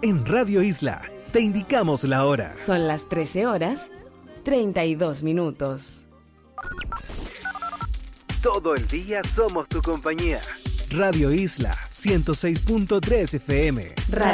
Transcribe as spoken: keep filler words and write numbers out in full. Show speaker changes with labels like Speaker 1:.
Speaker 1: En Radio Isla, te indicamos la hora.
Speaker 2: Son las trece horas, treinta y dos minutos.
Speaker 1: Todo el día somos tu compañía. Radio Isla, ciento seis punto tres F M.
Speaker 2: Radio